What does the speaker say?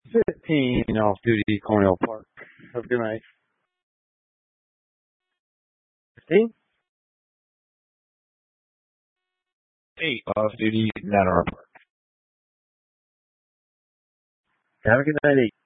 15 off duty, Colonial Park. Have a good night. 15? 8 off duty, Manor Park. Have a good night, 8.